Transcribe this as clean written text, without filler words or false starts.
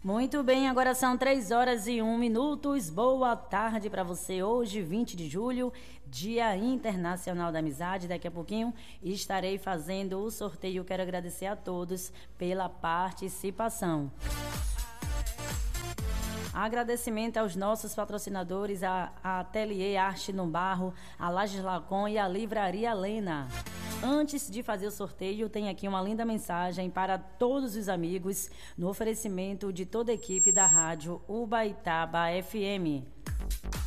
Muito bem, agora são 3h01. Boa tarde para você. Hoje, 20 de julho, Dia Internacional da Amizade. Daqui a pouquinho estarei fazendo o sorteio. Quero agradecer a todos pela participação. Agradecimento aos nossos patrocinadores, a Ateliê Arte no Barro, a Lages Lacon e a Livraria Lena. Antes de fazer o sorteio, tem aqui uma linda mensagem para todos os amigos no oferecimento de toda a equipe da rádio Ubaitaba FM.